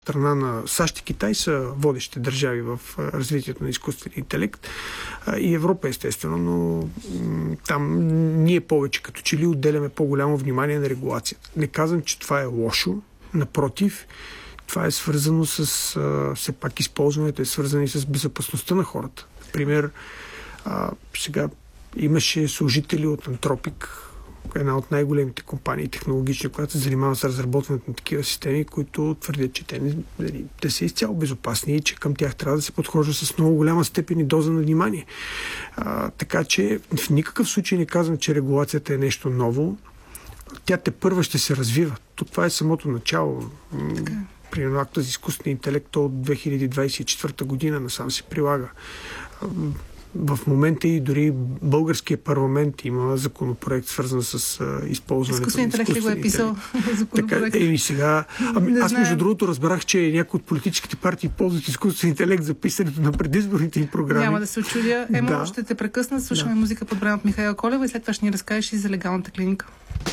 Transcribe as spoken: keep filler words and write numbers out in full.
страна на САЩ и Китай са водещите държави в развитието на изкуствения интелект и Европа, естествено, но там ние повече като че ли отделяме по-голямо внимание на регулацията. Не казвам, че това е лошо, напротив, това е свързано с все пак използването, е свързано и с безопасността на хората. Например, сега имаше служители от Антропик, една от най-големите компании технологични, която се занимава с разработването на такива системи, които твърдят, че те, не, те са изцяло безопасни и че към тях трябва да се подхожда с много голяма степен и доза на внимание. А, така че в никакъв случай не казвам, че регулацията е нещо ново. Тя тепърва ще се развива. Тук това е самото начало. Okay. Примерно акта за изкуствения интелект от две хиляди двадесет и четвърта година насам се прилага. В момента и дори българския парламент има законопроект, свързан с а, използването изкуствен интелект. Изкуствен интелект ли го е писал законопроект? Така, и сега... Ами, аз между другото разбрах, че някои от политическите партии ползват изкуствен интелект за писането на предизборните им програми. Няма да се очудя. Емо, да. ще те прекъсна. Слушаме да. музика, подбрана от Михаела Колева и след това ще ни разкажеш и за легалната клиника.